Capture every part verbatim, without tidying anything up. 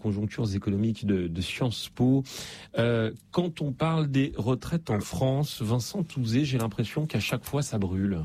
conjonctures économiques de, de Sciences Po. Euh, quand on parle des retraites en France, Vincent Touzé, j'ai l'impression qu'à chaque fois ça brûle.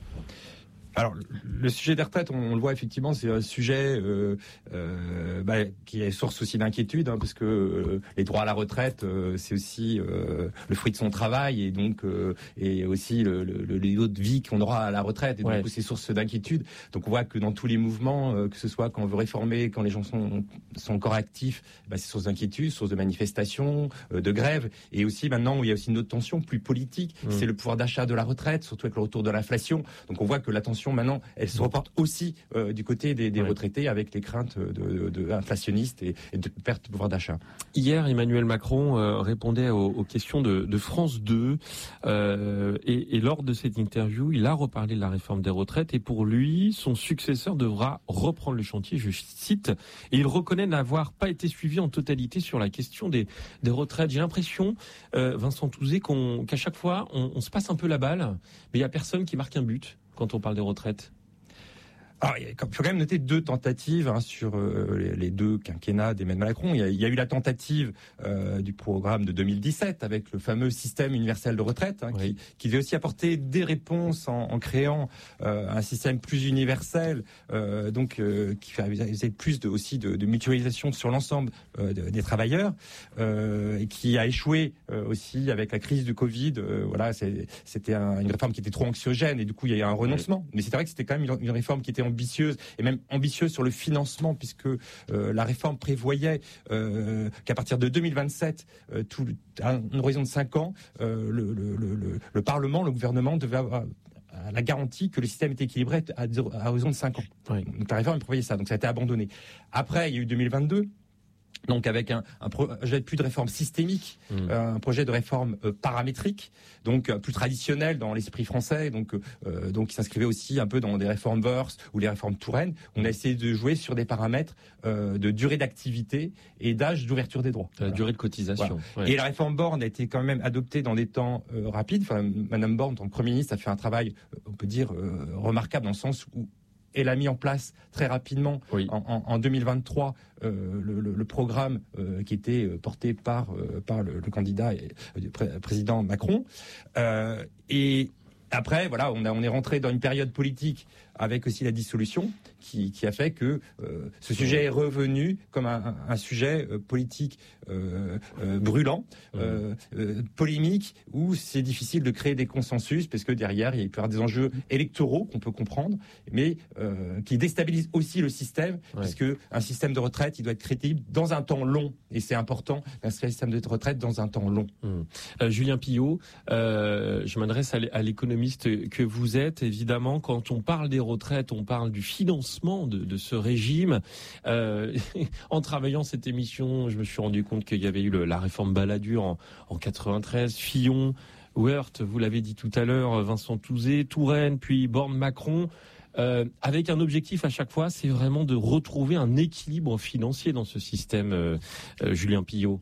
Alors, le sujet des retraites, on, on le voit effectivement, c'est un sujet euh, euh, bah, qui est source aussi d'inquiétude, hein, parce que euh, les droits à la retraite, euh, c'est aussi euh, le fruit de son travail, et donc euh, et aussi le, le, le niveau de vie qu'on aura à la retraite, et donc ouais. c'est source d'inquiétude. Donc on voit que dans tous les mouvements, euh, que ce soit quand on veut réformer, quand les gens sont, sont encore actifs, bah, c'est source d'inquiétude, source de manifestation, euh, de grève, et aussi maintenant où il y a aussi une autre tension plus politique, mmh. c'est le pouvoir d'achat de la retraite, surtout avec le retour de l'inflation. Donc on voit que la tension maintenant, elle se reporte aussi euh, du côté des, des ouais. retraités, avec les craintes de, de, de inflationnistes et, et de perte de pouvoir d'achat. Hier, Emmanuel Macron euh, répondait aux, aux questions de, de France deux euh, et, et lors de cette interview, il a reparlé de la réforme des retraites et pour lui, son successeur devra reprendre le chantier, je cite, et il reconnaît n'avoir pas été suivi en totalité sur la question des, des retraites. J'ai l'impression, euh, Vincent Touzé, qu'on, qu'à chaque fois, on, on se passe un peu la balle, mais il n'y a personne qui marque un but quand on parle des retraites. Alors, il faut quand même noter deux tentatives hein, sur euh, les, les deux quinquennats d'Emmanuel Macron. Il y a, il y a eu la tentative euh, du programme de deux mille dix-sept avec le fameux système universel de retraite hein, oui. qui, qui devait aussi apporter des réponses en, en créant euh, un système plus universel, euh, donc euh, qui faisait plus de, aussi de, de mutualisation sur l'ensemble euh, de, des travailleurs, euh, et qui a échoué euh, aussi avec la crise du Covid. Euh, voilà, c'est, c'était un, une réforme qui était trop anxiogène et du coup il y a eu un renoncement. Oui. Mais c'est vrai que c'était quand même une, une réforme qui était ambitieuse et même ambitieuse sur le financement puisque euh, la réforme prévoyait euh, qu'à partir de deux mille vingt-sept, euh, tout, à un horizon de cinq ans, euh, le, le, le, le Parlement, le gouvernement devait avoir la garantie que le système était équilibré à, à horizon de cinq ans. Oui. Donc la réforme prévoyait ça, donc ça a été abandonné. Après, il y a eu deux mille vingt-deux. Donc avec un, un projet plus de réforme systémique, mmh. euh, un projet de réforme euh, paramétrique, donc euh, plus traditionnel dans l'esprit français, donc euh, donc qui s'inscrivait aussi un peu dans des réformes Woerth ou les réformes Touraine. On a essayé de jouer sur des paramètres euh, de durée d'activité et d'âge d'ouverture des droits. La voilà. durée de cotisation. Voilà. Ouais. Et la réforme Borne a été quand même adoptée dans des temps euh, rapides. Enfin, Madame Borne, en tant que Premier ministre, a fait un travail, on peut dire, euh, remarquable dans le sens où elle a mis en place très rapidement oui. en, en, en deux mille vingt-trois euh, le, le, le programme euh, qui était porté par euh, par le, le candidat et, le pré- président Macron. Euh, et après, voilà, on, a, on est rentré dans une période politique avec aussi la dissolution qui, qui a fait que euh, ce sujet est revenu comme un, un sujet euh, politique euh, euh, brûlant, euh, euh, polémique, où c'est difficile de créer des consensus parce que derrière, il y a peut y avoir des enjeux électoraux qu'on peut comprendre, mais euh, qui déstabilisent aussi le système, ouais. puisque un système de retraite, il doit être crédible dans un temps long, et c'est important d'inscrire un système de retraite dans un temps long. Mmh. Euh, Julien Pillot, euh, je m'adresse à l'économiste que vous êtes. Évidemment, quand on parle des retraites, on parle du financement de, de ce régime. Euh, en travaillant cette émission, je me suis rendu compte qu'il y avait eu le, la réforme Balladur en, en quatre-vingt-treize, Fillon, Woerth, vous l'avez dit tout à l'heure, Vincent Touzé, Touraine, puis Borne-Macron, euh, avec un objectif à chaque fois, c'est vraiment de retrouver un équilibre financier dans ce système, euh, euh, Julien Pillot.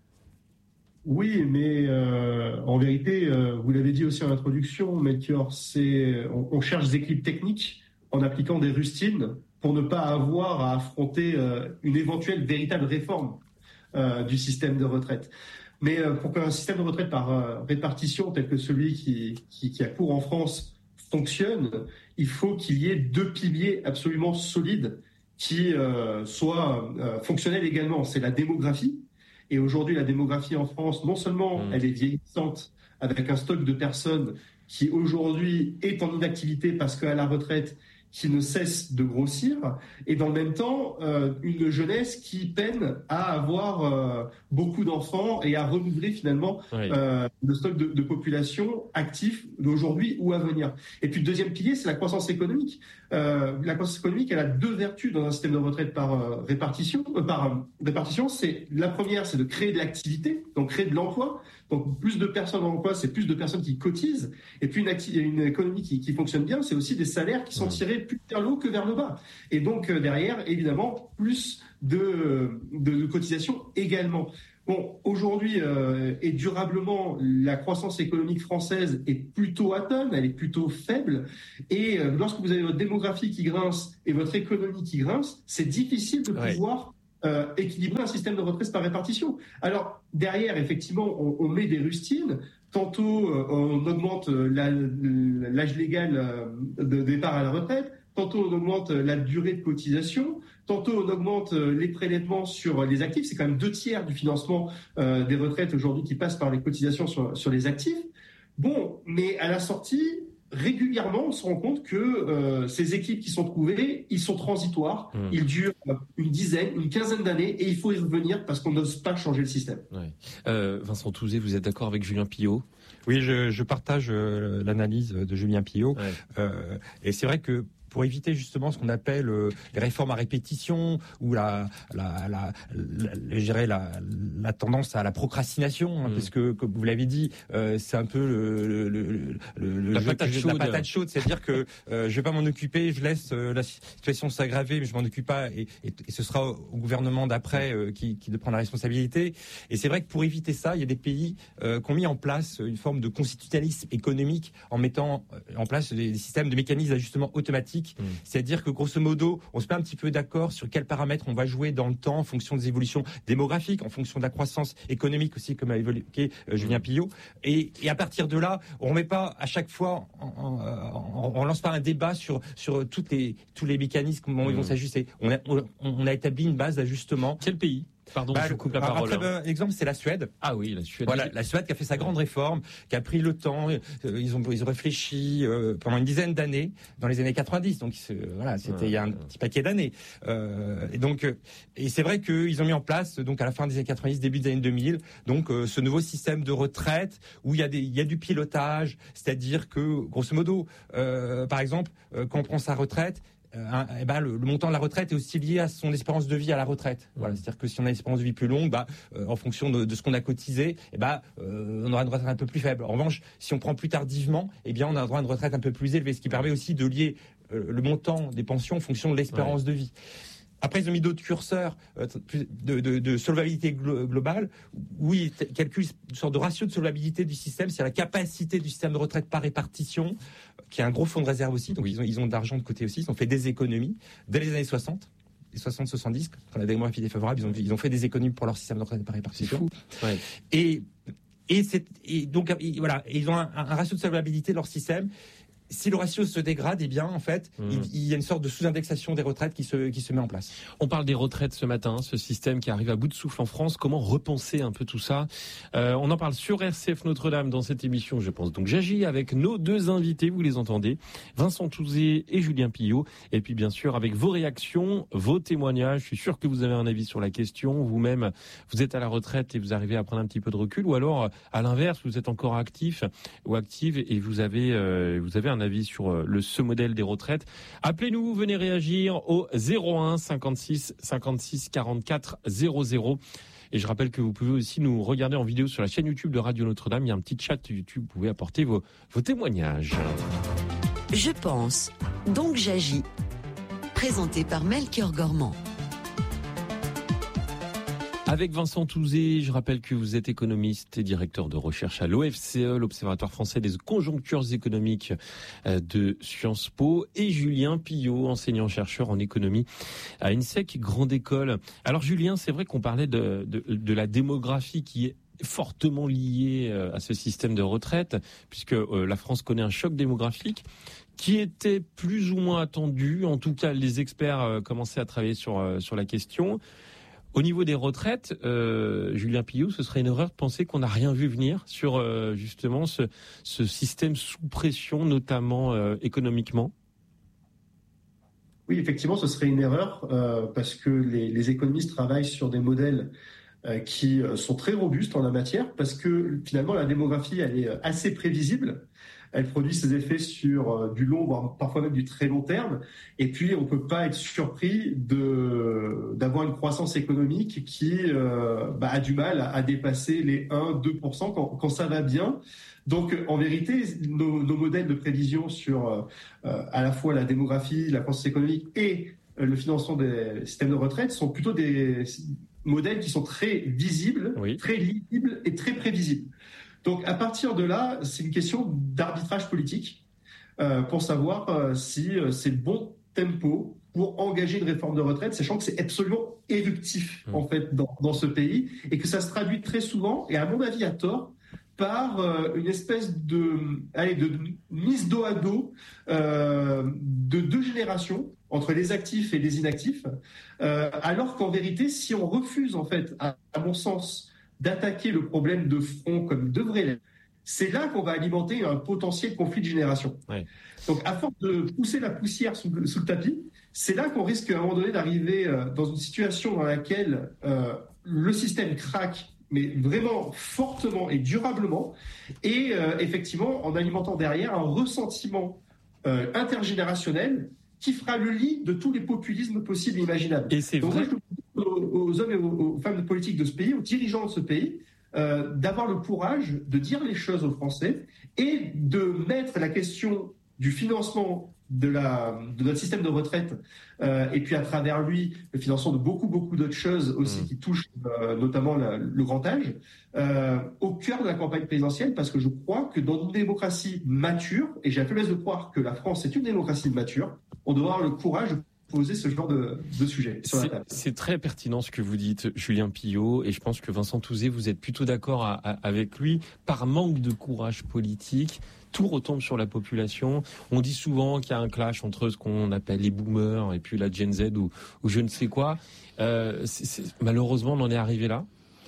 Oui, mais euh, en vérité, euh, vous l'avez dit aussi en introduction, Melchior, c'est on, on cherche des équilibres techniques en appliquant des rustines pour ne pas avoir à affronter euh, une éventuelle véritable réforme euh, du système de retraite. Mais euh, pour qu'un système de retraite par euh, répartition tel que celui qui, qui, qui a cours en France fonctionne, il faut qu'il y ait deux piliers absolument solides qui euh, soient euh, fonctionnels également. C'est la démographie. Et aujourd'hui, la démographie en France, non seulement mmh. elle est vieillissante, avec un stock de personnes qui aujourd'hui est en inactivité parce qu'à la retraite, qui ne cesse de grossir, et dans le même temps, euh, une jeunesse qui peine à avoir euh, beaucoup d'enfants et à renouveler finalement oui. euh, le stock de, de population actif d'aujourd'hui ou à venir. Et puis le deuxième pilier, c'est la croissance économique. Euh, la croissance économique, elle a deux vertus dans un système de retraite par euh, répartition. Euh, par euh, répartition, c'est la première, c'est de créer de l'activité, donc créer de l'emploi. Donc plus de personnes en emploi, c'est plus de personnes qui cotisent. Et puis une, acti- une économie qui, qui fonctionne bien, c'est aussi des salaires qui sont mmh. tirés plus vers le haut que vers le bas. Et donc euh, derrière, évidemment, plus de, de, de cotisations également. Bon, aujourd'hui euh, et durablement, la croissance économique française est plutôt atone, elle est plutôt faible. Et euh, lorsque vous avez votre démographie qui grince et votre économie qui grince, c'est difficile de ouais. pouvoir euh, équilibrer un système de retraite par répartition. Alors, derrière, effectivement, on, on met des rustines. Tantôt, euh, on augmente la, l'âge légal de départ à la retraite. Tantôt, on augmente la durée de cotisation. Tantôt, on augmente les prélèvements sur les actifs. C'est quand même deux tiers du financement euh, des retraites aujourd'hui qui passe par les cotisations sur, sur les actifs. Bon, mais à la sortie, régulièrement, on se rend compte que euh, ces équipes qui sont trouvées, ils sont transitoires, mmh. ils durent une dizaine, une quinzaine d'années, et il faut y revenir parce qu'on n'ose pas changer le système. Ouais. Euh, Vincent Touzé, vous êtes d'accord avec Julien Pillot ? Oui, je, je partage euh, l'analyse de Julien Pillot, ouais. euh, et c'est vrai que pour éviter justement ce qu'on appelle euh, les réformes à répétition ou la, la, la, la, la, je dirais la, la tendance à la procrastination, hein, mmh. parce que comme vous l'avez dit, euh, c'est un peu le, le, le, le la, jeu, patate jeu chaude. de la patate chaude, c'est-à-dire que euh, je vais pas m'en occuper, je laisse euh, la situation s'aggraver, mais je m'en occupe pas, et, et, et ce sera au gouvernement d'après euh, qui, qui de prendre la responsabilité. Et c'est vrai que pour éviter ça, il y a des pays euh, qui ont mis en place une forme de constitutionnalisme économique en mettant en place des, des systèmes de mécanismes d'ajustement automatique. Mmh. C'est-à-dire que grosso modo, on se met un petit peu d'accord sur quels paramètres on va jouer dans le temps en fonction des évolutions démographiques, en fonction de la croissance économique aussi, comme a évoqué euh, Julien Pillot. Et, et à partir de là, on ne met pas à chaque fois, on ne lance pas un débat sur, sur toutes les, tous les mécanismes, comment mmh. ils vont s'ajuster. On a, on, on a établi une base d'ajustement. Quel pays ? Pardon, bah, je coupe la parole. Un très bon exemple, c'est la Suède. Ah oui, la Suède. Voilà, la Suède qui a fait sa grande réforme, qui a pris le temps. Ils ont, ils ont réfléchi euh, pendant une dizaine d'années, dans les années quatre-vingt-dix. Donc voilà, c'était ouais, il y a un ouais. petit paquet d'années. Euh, et donc, et c'est vrai qu'ils ont mis en place, donc à la fin des années quatre-vingt-dix, début des années deux mille, donc euh, ce nouveau système de retraite où il y a des, il y a du pilotage, c'est-à-dire que grosso modo, euh, par exemple, euh, quand on prend sa retraite. Euh, hein, eh ben, le, le montant de la retraite est aussi lié à son espérance de vie à la retraite. Voilà, c'est-à-dire que si on a une espérance de vie plus longue, bah, euh, en fonction de, de ce qu'on a cotisé, eh ben, euh, on aura une retraite un peu plus faible. En revanche, si on prend plus tardivement, eh bien, on a droit à une retraite un peu plus élevée, ce qui permet aussi de lier euh, le montant des pensions en fonction de l'espérance ouais. de vie. Après, ils ont mis d'autres curseurs euh, de, de, de solvabilité glo- globale, où ils t- calculent une sorte de ratio de solvabilité du système, c'est la capacité du système de retraite par répartition, qui a un gros fonds de réserve aussi, donc oui. ils ont, ils ont de l'argent de côté aussi, ils ont fait des économies dès les années soixante, les soixante soixante-dix, quand la démographie était favorable, ils ont, ils ont fait des économies pour leur système de retraite par répartition. C'est fou. Ouais. Et, et, c'est, et donc, et, voilà, et ils ont un, un ratio de solvabilité de leur système. Si le ratio se dégrade, eh bien, en fait, mmh. il, il y a une sorte de sous-indexation des retraites qui se, qui se met en place. On parle des retraites ce matin, ce système qui arrive à bout de souffle en France. Comment repenser un peu tout ça ? euh, On en parle sur R C F Notre-Dame dans cette émission, je pense. Donc, j'agis avec nos deux invités, vous les entendez, Vincent Touzé et Julien Pillot. Et puis, bien sûr, avec vos réactions, vos témoignages. Je suis sûr que vous avez un avis sur la question. Vous-même, vous êtes à la retraite et vous arrivez à prendre un petit peu de recul. Ou alors, à l'inverse, vous êtes encore actif ou active et vous avez, euh, vous avez un avis sur le ce modèle des retraites. Appelez-nous, venez réagir au zéro un cinquante-six cinquante-six quarante-quatre zéro zéro. Et je rappelle que vous pouvez aussi nous regarder en vidéo sur la chaîne YouTube de Radio Notre-Dame. Il y a un petit chat YouTube, vous pouvez apporter vos, vos témoignages. Je pense, donc j'agis. Présenté par Melchior Gormand. Avec Vincent Touzé, je rappelle que vous êtes économiste et directeur de recherche à l'O F C E, l'Observatoire français des conjonctures économiques de Sciences Po, et Julien Pillot, enseignant-chercheur en économie à INSEC Grande École. Alors Julien, c'est vrai qu'on parlait de, de, de la démographie qui est fortement liée à ce système de retraite, puisque la France connaît un choc démographique qui était plus ou moins attendu. En tout cas, les experts commençaient à travailler sur, sur la question. Au niveau des retraites, euh, Julien Pillot, ce serait une erreur de penser qu'on n'a rien vu venir sur euh, justement ce, ce système sous pression, notamment euh, économiquement. Oui, effectivement, ce serait une erreur euh, parce que les, les économistes travaillent sur des modèles euh, qui sont très robustes en la matière parce que finalement la démographie, elle est assez prévisible. Elle produit ses effets sur euh, du long, voire parfois même du très long terme. Et puis, on ne peut pas être surpris de, d'avoir une croissance économique qui euh, bah, a du mal à, à dépasser les un à deux pour cent quand, quand ça va bien. Donc, en vérité, nos, nos modèles de prévision sur euh, à la fois la démographie, la croissance économique et euh, le financement des systèmes de retraite sont plutôt des modèles qui sont très visibles, oui. très lisibles et très prévisibles. Donc, à partir de là, c'est une question d'arbitrage politique euh, pour savoir euh, si euh, c'est le bon tempo pour engager une réforme de retraite, sachant que c'est absolument éruptif mmh. en fait dans, dans ce pays et que ça se traduit très souvent, et à mon avis à tort, par euh, une espèce de, allez, de mise dos à dos euh, de deux générations entre les actifs et les inactifs, euh, alors qu'en vérité, si on refuse en fait, à, à mon sens, d'attaquer le problème de front comme il devrait l'être, c'est là qu'on va alimenter un potentiel conflit de génération. Ouais. Donc, à force de pousser la poussière sous le, sous le tapis, c'est là qu'on risque à un moment donné d'arriver euh, dans une situation dans laquelle euh, le système craque, mais vraiment fortement et durablement, et euh, effectivement en alimentant derrière un ressentiment euh, intergénérationnel qui fera le lit de tous les populismes possibles et imaginables. Et c'est Donc, vrai. moi, je aux, aux hommes et aux, aux femmes politiques de ce pays, aux dirigeants de ce pays, euh, d'avoir le courage de dire les choses aux Français et de mettre la question du financement de, la, de notre système de retraite euh, et puis à travers lui le financement de beaucoup beaucoup d'autres choses aussi mmh. qui touchent euh, notamment la, le grand âge euh, au cœur de la campagne présidentielle, parce que je crois que dans une démocratie mature, et j'ai la faiblesse de croire que la France est une démocratie mature, on doit avoir le courage de poser ce genre de, de sujet sur la table. C'est très pertinent ce que vous dites, Julien Pillot, et je pense que Vincent Touzé, vous êtes plutôt d'accord à, à, avec lui. Par manque de courage politique, tout retombe sur la population. On dit souvent qu'il y a un clash entre ce qu'on appelle les boomers et puis la Gen Z ou, ou je ne sais quoi. Euh, c'est, c'est, malheureusement, on en est arrivé là.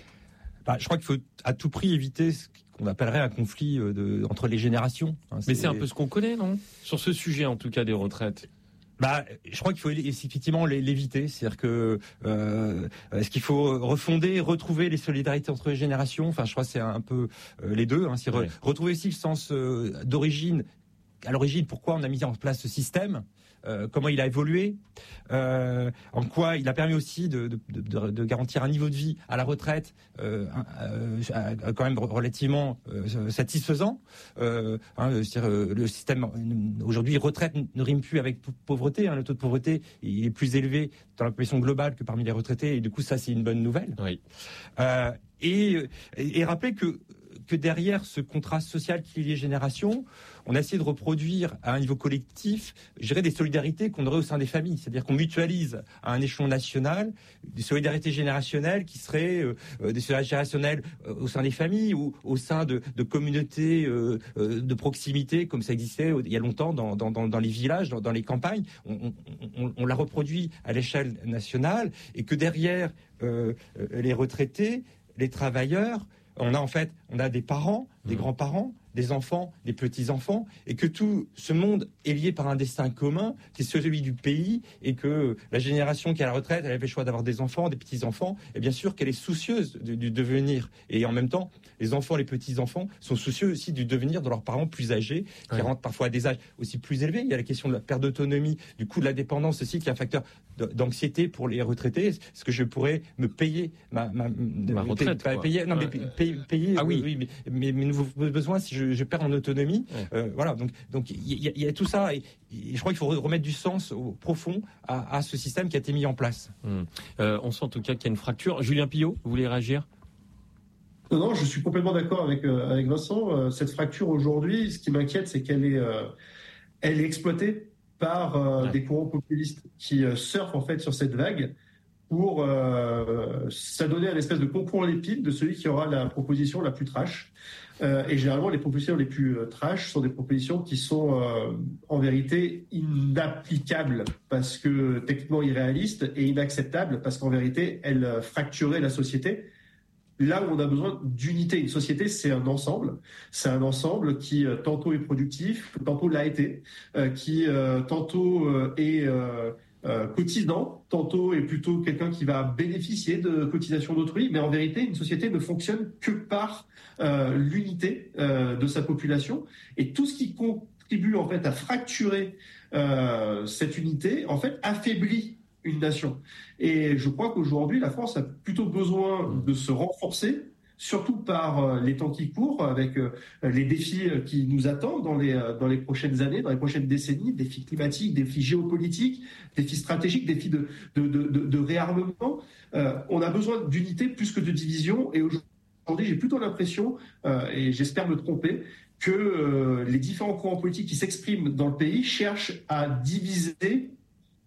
Bah, je crois qu'il faut à tout prix éviter ce qu'on appellerait un conflit de, entre les générations. Hein, c'est... Mais c'est un peu ce qu'on connaît, non ? Sur ce sujet, en tout cas, des retraites. Bah, je crois qu'il faut effectivement l'éviter. C'est-à-dire que euh, est-ce qu'il faut refonder, retrouver les solidarités entre les générations ? Enfin, je crois que c'est un peu euh, les deux. Hein. C'est re- ouais. retrouver aussi le sens euh, d'origine. À l'origine, pourquoi on a mis en place ce système ? Euh, comment il a évolué, euh, en quoi il a permis aussi de, de, de, de garantir un niveau de vie à la retraite euh, euh, quand même relativement euh, satisfaisant. Euh, hein, c'est-à-dire, euh, le système aujourd'hui retraite ne rime plus avec pauvreté. Hein, le taux de pauvreté il est plus élevé dans la population globale que parmi les retraités, et du coup ça c'est une bonne nouvelle. Oui. Euh, et, et, et rappeler que que derrière ce contrat social qui lie les générations, on a essayé de reproduire à un niveau collectif, je dirais, des solidarités qu'on aurait au sein des familles. C'est-à-dire qu'on mutualise à un échelon national des solidarités générationnelles qui seraient euh, des solidarités générationnelles euh, au sein des familles ou au sein de, de communautés euh, euh, de proximité, comme ça existait il y a longtemps dans, dans, dans, dans les villages, dans, dans les campagnes. On, on, on, on l'a reproduit à l'échelle nationale, et que derrière euh, les retraités, les travailleurs, on a en fait, on a des parents, des mmh. grands-parents, des enfants, des petits-enfants, et que tout ce monde est lié par un destin commun, qui est celui du pays, et que la génération qui est à la retraite, elle avait le choix d'avoir des enfants, des petits-enfants, et bien sûr qu'elle est soucieuse du, du devenir. Et en même temps, les enfants, les petits-enfants sont soucieux aussi du devenir de leurs parents plus âgés, qui ouais. rentrent parfois à des âges aussi plus élevés. Il y a la question de la perte d'autonomie, du coup de la dépendance aussi, qui est un facteur d'anxiété pour les retraités. Est-ce que je pourrais me payer ma, ma, ma retraite payer, payer, non, ouais. mais payer, payer ah, oui. oui, mais, mes, mes nouveaux besoins si je, je perds en autonomie. Ouais. Euh, voilà, donc donc il y, y, y a tout ça, et, et je crois qu'il faut remettre du sens au profond à, à ce système qui a été mis en place. Hum. Euh, on sent en tout cas qu'il y a une fracture. Julien Pillot, vous voulez réagir ? Non, non, je suis complètement d'accord avec euh, avec Vincent. Euh, cette fracture aujourd'hui, ce qui m'inquiète, c'est qu'elle est euh, elle est exploitée par euh, ouais. des courants populistes qui euh, surfent en fait sur cette vague pour euh, s'adonner à une espèce de concours l'épine de celui qui aura la proposition la plus trash. Euh, et généralement, les propositions les plus euh, trash sont des propositions qui sont euh, en vérité inapplicables parce que techniquement irréalistes, et inacceptables parce qu'en vérité, elles euh, fracturaient la société. Là où on a besoin d'unité, une société, c'est un ensemble. C'est un ensemble qui euh, tantôt est productif, tantôt l'a été, euh, qui euh, tantôt euh, est euh, euh, cotisant, tantôt est plutôt quelqu'un qui va bénéficier de cotisations d'autrui. Mais en vérité, une société ne fonctionne que par euh, l'unité euh, de sa population. Et tout ce qui contribue en fait à fracturer euh, cette unité, en fait, affaiblit une nation. Et je crois qu'aujourd'hui, la France a plutôt besoin de se renforcer, surtout par les temps qui courent, avec les défis qui nous attendent dans les, dans les prochaines années, dans les prochaines décennies, défis climatiques, défis géopolitiques, défis stratégiques, défis de, de, de, de, de réarmement. Euh, on a besoin d'unité plus que de division. Et aujourd'hui, j'ai plutôt l'impression, euh, et j'espère me tromper, que euh, les différents courants politiques qui s'expriment dans le pays cherchent à diviser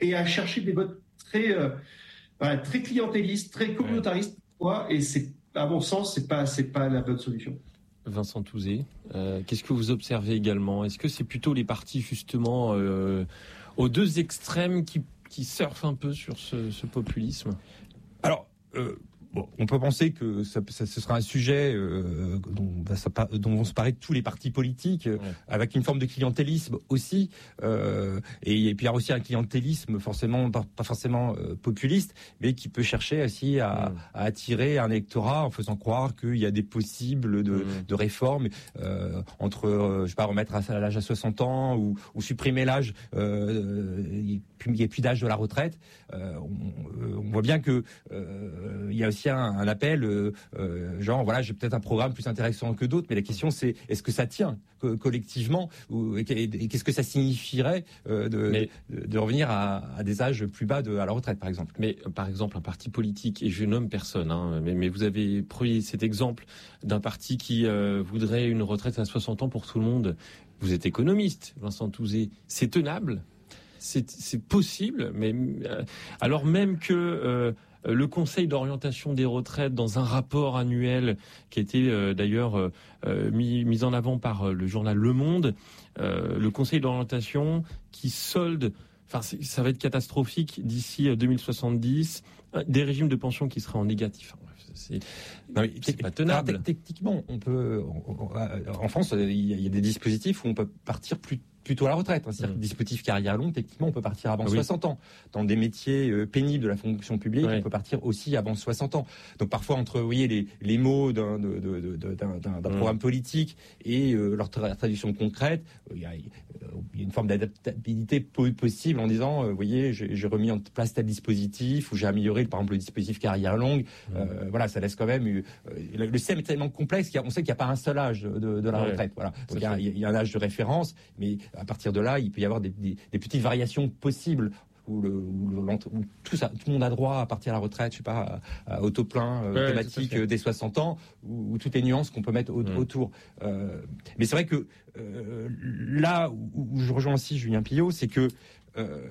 et à chercher des votes très, euh, voilà, très clientélistes, très communautaristes. Ouais. Et c'est, à mon sens, c'est pas, c'est pas la bonne solution. Vincent Touzé, euh, qu'est-ce que vous observez également ? Est-ce que c'est plutôt les partis justement euh, aux deux extrêmes qui, qui surfent un peu sur ce, ce populisme ? Alors, euh, bon, on peut penser que ça, ça, ce sera un sujet euh, dont, dont vont se parler tous les partis politiques, ouais. avec une forme de clientélisme aussi. Euh, et, et puis il y a aussi un clientélisme forcément pas, pas forcément euh, populiste, mais qui peut chercher aussi à, ouais. à attirer un électorat en faisant croire qu'il y a des possibles de, ouais. de réformes euh, entre, euh, je sais pas, remettre à l'âge à soixante ans ou, ou supprimer l'âge. Euh, il n'y a plus d'âge de la retraite. Euh, on, on voit bien que euh, il y a aussi un, un appel, euh, euh, genre voilà, j'ai peut-être un programme plus intéressant que d'autres, mais la question c'est est-ce que ça tient co- collectivement ou, et, et qu'est-ce que ça signifierait euh, de, mais, de, de revenir à, à des âges plus bas de, à la retraite, par exemple. Mais par exemple, un parti politique, et je nomme personne, hein, mais, mais vous avez pris cet exemple d'un parti qui euh, voudrait une retraite à soixante ans pour tout le monde. Vous êtes économiste, Vincent Touzé. C'est tenable ? C'est, c'est possible, mais euh, alors même que euh, le Conseil d'orientation des retraites, dans un rapport annuel qui a été euh, d'ailleurs euh, mis, mis en avant par euh, le journal Le Monde, euh, le Conseil d'orientation qui solde, enfin ça va être catastrophique d'ici deux mille soixante-dix, des régimes de pension qui seraient en négatif. Enfin, bref, c'est, non, mais c'est pas tenable. Alors, techniquement, on peut, on, on, en France, il y, a, il y a des dispositifs où on peut partir plus plutôt à la retraite. Hein. C'est-à-dire mmh. que dispositif carrière longue, techniquement, on peut partir avant oui. soixante ans. Dans des métiers euh, pénibles de la fonction publique, oui. on peut partir aussi avant soixante ans. Donc parfois, entre vous voyez, les, les mots d'un, de, de, de, d'un, d'un, d'un mmh. programme politique et euh, leur tra- traduction concrète, il y, a, il y a une forme d'adaptabilité po- possible en disant, euh, vous voyez, j'ai, j'ai remis en place tel dispositif ou j'ai amélioré, par exemple, le dispositif carrière longue. Mmh. Euh, voilà, ça laisse quand même... Euh, le, le système est tellement complexe qu'on sait qu'il n'y a pas un seul âge de, de la ouais. retraite. Voilà. Donc il y, a, il y a un âge de référence, mais à partir de là, il peut y avoir des, des, des petites variations possibles où, le, où, le, où tout, ça, tout le monde a droit à partir à la retraite, je sais pas, à, à autoplein euh, ouais, automatique euh, dès soixante ans, où, où toutes les nuances qu'on peut mettre au, mmh. autour. Euh, mais c'est vrai que euh, là où, où je rejoins aussi Julien Pillot, c'est que euh,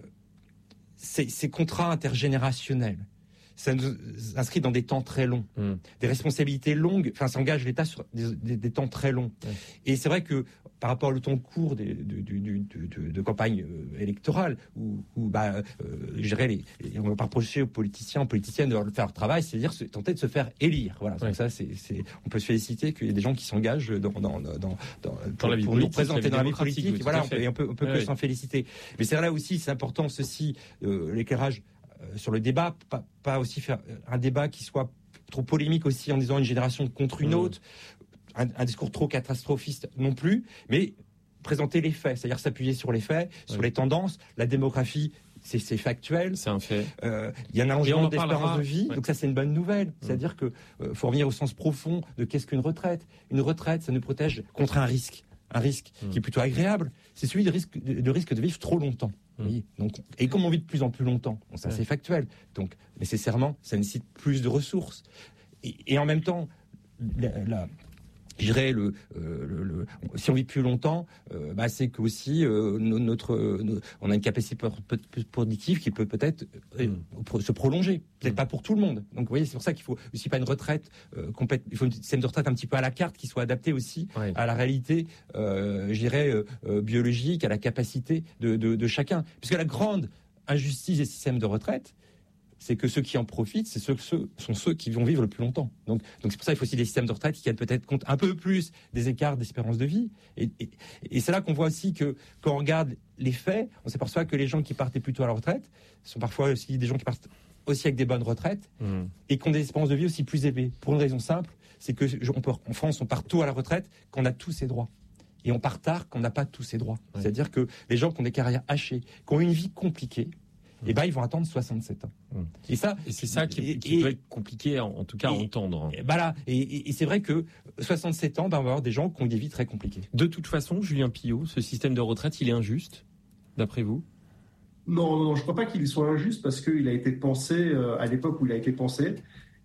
ces, ces contrats intergénérationnels, ça nous inscrit dans des temps très longs, mmh. des responsabilités longues. Enfin, ça engage l'État sur des, des, des temps très longs. Mmh. Et c'est vrai que par rapport au temps court des, de, de, de, de, de campagne euh, électorale, où, où bah, euh, je dirais, les, les, on va pas reprocher aux politiciens, aux politiciennes de faire leur travail, c'est-à-dire se, tenter de se faire élire. Voilà. Ouais. Donc ça, c'est, c'est, on peut se féliciter qu'il y ait des gens qui s'engagent dans, dans, dans, dans, pour, dans la vie pour politique, nous représenter dans la vie politique. Oui, voilà, on peut, on peut, on peut ouais. que ouais. s'en féliciter. Mais c'est là aussi, c'est important ceci, euh, l'éclairage sur le débat, pas, pas aussi faire un débat qui soit trop polémique aussi en disant une génération contre une mmh. autre, un, un discours trop catastrophiste non plus, mais présenter les faits, c'est-à-dire s'appuyer sur les faits, oui. sur les tendances, la démographie. C'est, c'est factuel. C'est un fait. Euh, il y a un allongement d'espérance parlera. de vie, ouais. donc ça c'est une bonne nouvelle. Mmh. C'est-à-dire que euh, faut revenir au sens profond de qu'est-ce qu'une retraite. Une retraite, ça nous protège contre un risque. Un risque mmh. qui est plutôt agréable, c'est celui de risque de, de risque de vivre trop longtemps. Mmh. Oui, donc, et comme on vit de plus en plus longtemps, bon, ça ouais. c'est factuel. Donc nécessairement, ça nécessite plus de ressources. Et, et en même temps, la, la, je dirais le, euh, le, le, si on vit plus longtemps, euh, bah, c'est qu'aussi euh, notre, euh, on a une capacité productive qui peut peut-être euh, mmh. se prolonger. Peut-être mmh. pas pour tout le monde. Donc vous voyez, c'est pour ça qu'il faut aussi pas une retraite euh, complète. Il faut une système de retraite un petit peu à la carte qui soit adapté aussi ouais. à la réalité, euh, je dirais euh, euh, biologique, à la capacité de, de, de chacun. Puisque la grande injustice des systèmes de retraite, c'est que ceux qui en profitent, c'est ceux, ceux sont ceux qui vont vivre le plus longtemps. Donc, donc c'est pour ça qu'il faut aussi des systèmes de retraite qui tiennent peut-être compte un peu plus des écarts d'espérance de vie. Et, et, et c'est là qu'on voit aussi que quand on regarde les faits, on s'aperçoit que les gens qui partent plutôt à la retraite sont parfois aussi des gens qui partent aussi avec des bonnes retraites mmh. et qui ont des espérances de vie aussi plus élevées. Pour une raison simple, c'est que on peut, en France, on part tôt à la retraite quand on a tous ses droits. Et on part tard quand on n'a pas tous ses droits. Ouais. C'est-à-dire que les gens qui ont des carrières hachées, qui ont une vie compliquée, et eh ben ils vont attendre soixante-sept ans. Mmh. Et ça, et c'est ça qui, et, qui peut et, être compliqué, en, en tout cas, et, à entendre. Et, voilà. Et, et, et c'est vrai que soixante-sept ans, ben, on va avoir des gens qui ont des vies très compliquées. De toute façon, Julien Pillot, ce système de retraite, il est injuste, d'après vous ? Non, non, non, je ne crois pas qu'il soit injuste parce qu'il a été pensé euh, à l'époque où il a été pensé.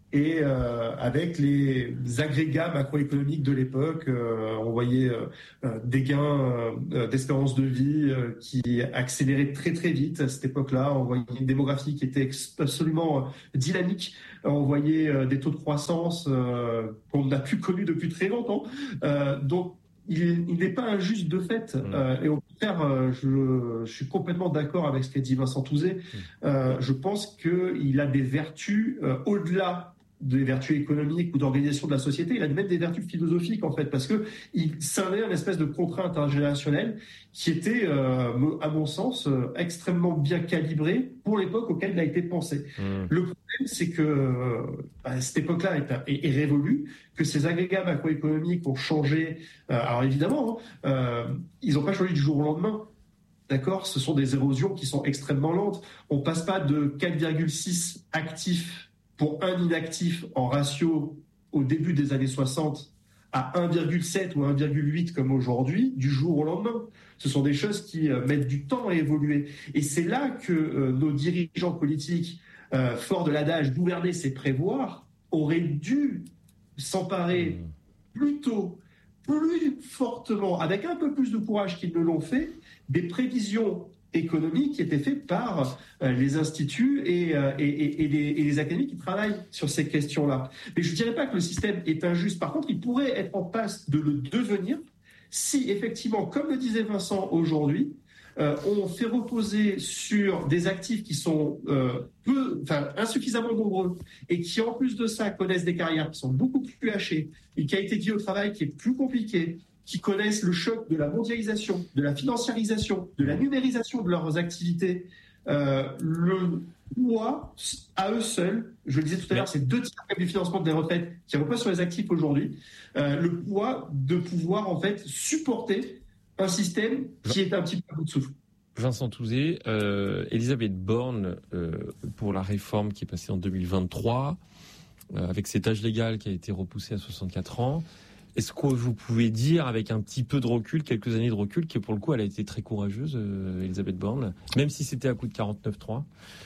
et euh, avec les agrégats macroéconomiques de l'époque, euh, on voyait euh, des gains euh, d'espérance de vie euh, qui accéléraient très très vite à cette époque-là. On voyait une démographie qui était absolument dynamique. On voyait euh, des taux de croissance euh, qu'on n'a plus connus depuis très longtemps. Euh, donc il, il n'est pas injuste de fait. Mmh. Euh, et au contraire, euh, je, je suis complètement d'accord avec ce qu'a dit Vincent Touzé. Mmh. Euh, je pense qu'il a des vertus euh, au-delà des vertus économiques ou d'organisation de la société, il a même des vertus philosophiques en fait, parce que il scindait une espèce de contrainte intergénérationnelle qui était, euh, à mon sens, euh, extrêmement bien calibrée pour l'époque auquel il a été pensé. Mmh. Le problème, c'est que euh, à cette époque-là est, est, est révolue, que ces agrégats macroéconomiques ont changé. Euh, alors évidemment, hein, euh, ils n'ont pas changé du jour au lendemain. D'accord, ce sont des érosions qui sont extrêmement lentes. On passe pas de quatre virgule six actifs pour un inactif en ratio au début des années soixante à un virgule sept ou un virgule huit comme aujourd'hui, du jour au lendemain. Ce sont des choses qui euh, mettent du temps à évoluer. Et c'est là que euh, nos dirigeants politiques, euh, forts de l'adage « gouverner, c'est prévoir », auraient dû s'emparer plus tôt, plus fortement, avec un peu plus de courage qu'ils ne l'ont fait, des prévisions économiques qui étaient faites par euh, les instituts et, euh, et, et, et, les, et les académies qui travaillent sur ces questions-là. Mais je ne dirais pas que le système est injuste. Par contre, il pourrait être en passe de le devenir si, effectivement, comme le disait Vincent aujourd'hui, euh, on fait reposer sur des actifs qui sont euh, peu, enfin, insuffisamment nombreux et qui, en plus de ça, connaissent des carrières qui sont beaucoup plus hachées, une qualité de vie au travail qui est plus compliquée, qui connaissent le choc de la mondialisation, de la financiarisation, de la numérisation de leurs activités, euh, le poids, à eux seuls, je le disais tout à l'heure, c'est deux tiers du financement des retraites qui reposent sur les actifs aujourd'hui, euh, le poids de pouvoir en fait supporter un système qui est un petit peu à bout de souffle. Vincent Touzé, euh, Elisabeth Borne, euh, pour la réforme qui est passée en deux mille vingt-trois, euh, avec cet âge légal qui a été repoussé à soixante-quatre ans, est-ce que vous pouvez dire, avec un petit peu de recul, quelques années de recul, que pour le coup, elle a été très courageuse, euh, Elisabeth Borne, même si c'était à coup de quarante-neuf trois?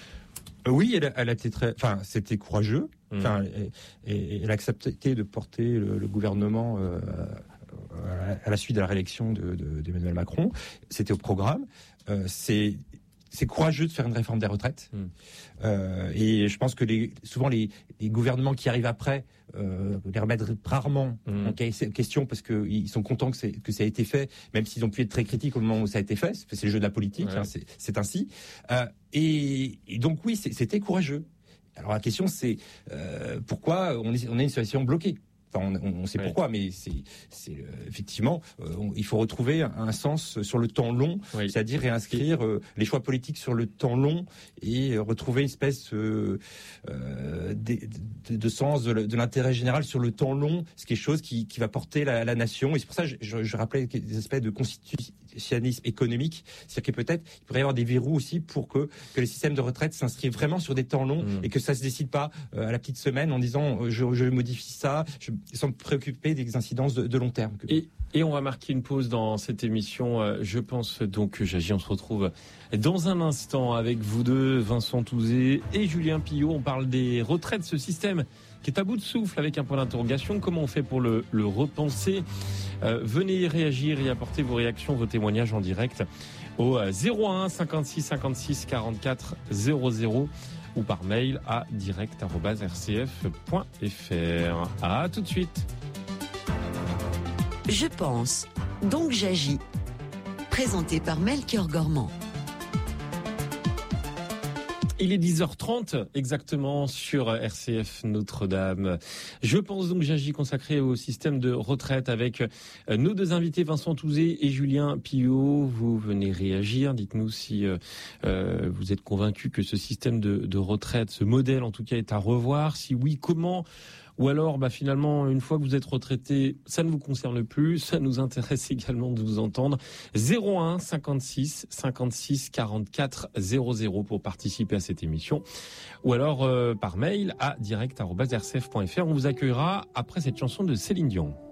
Oui, elle a, elle a été très, enfin, c'était courageux. Mmh. Enfin, et, et elle a accepté de porter le, le gouvernement euh, à la suite de la réélection de, de, d'Emmanuel Macron. C'était au programme. Euh, c'est C'est courageux de faire une réforme des retraites. Mmh. Euh, et je pense que les, souvent les, les gouvernements qui arrivent après euh, les remettent rarement mmh. en question parce qu'ils sont contents que, c'est, que ça a été fait, même s'ils ont pu être très critiques au moment où ça a été fait. C'est le jeu de la politique, ouais. hein, c'est, c'est ainsi. Euh, et, et donc oui, c'est, c'était courageux. Alors la question c'est euh, pourquoi on est, on est une situation bloquée. Enfin, on, on sait oui. pourquoi, mais c'est, c'est euh, effectivement, euh, on, il faut retrouver un, un sens sur le temps long, oui. c'est-à-dire réinscrire euh, les choix politiques sur le temps long et euh, retrouver une espèce euh, euh, de, de, de sens de, de l'intérêt général sur le temps long, ce qui est chose qui, qui va porter la, la nation. Et c'est pour ça que je, je, je rappelais des aspects de constitutionnalisme économique, c'est-à-dire que peut-être il pourrait y avoir des verrous aussi pour que, que les systèmes de retraite s'inscrivent vraiment sur des temps longs mmh. et que ça se décide pas euh, à la petite semaine en disant euh, je, je modifie ça. Je, sans me préoccuper des incidences de, de long terme. Et, et on va marquer une pause dans cette émission. Je pense donc, j'agis, on se retrouve dans un instant avec vous deux, Vincent Touzé et Julien Pillot. On parle des retraites, ce système qui est à bout de souffle avec un point d'interrogation. Comment on fait pour le, le repenser? euh, Venez réagir et apporter vos réactions, vos témoignages en direct au zéro un cinquante-six cinquante-six quarante-quatre zéro zéro ou par mail à direct arobase r c f point f r. À tout de suite. Je pense, donc j'agis. Présenté par Melchior Gormand. Il est dix heures trente exactement sur R C F Notre-Dame. Je pense donc j'agis consacré au système de retraite avec nos deux invités Vincent Touzé et Julien Pillot. Vous venez réagir, dites-nous si euh, vous êtes convaincus que ce système de, de retraite, ce modèle en tout cas est à revoir. Si oui, comment ? Ou alors, bah, finalement, une fois que vous êtes retraité, ça ne vous concerne plus. Ça nous intéresse également de vous entendre. zéro un cinquante-six cinquante-six quarante-quatre zéro zéro pour participer à cette émission. Ou alors euh, par mail à direct arobase r c f point f r. On vous accueillera après cette chanson de Céline Dion.